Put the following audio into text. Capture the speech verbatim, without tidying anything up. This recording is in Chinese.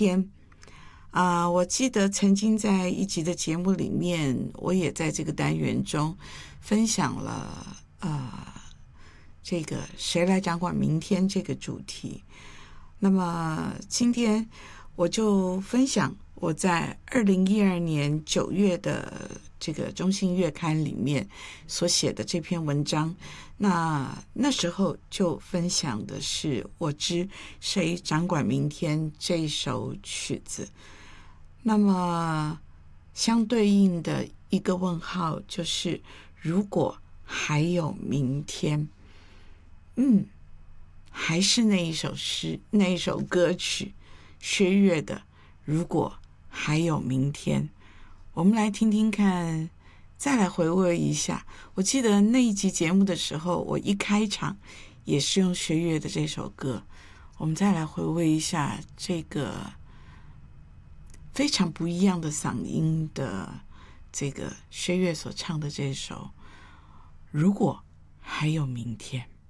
天啊、我记得曾经在一集的节目里面，我也在这个单元中分享了呃这个谁来掌管明天这个主题。那么今天我就分享我在二零一二年九月的这个中信月刊里面所写的这篇文章。那那时候就分享的是我知谁掌管明天这首曲子。那么相对应的一个问号就是如果还有明天，嗯，还是那一首诗，那一首歌曲，薛岳的如果还有明天。我们来听听看，再来回味一下。我记得那一集节目的时候，我一开场也是用薛岳的这首歌。我们再来回味一下这个非常不一样的嗓音的这个薛岳所唱的这首如果还有明天。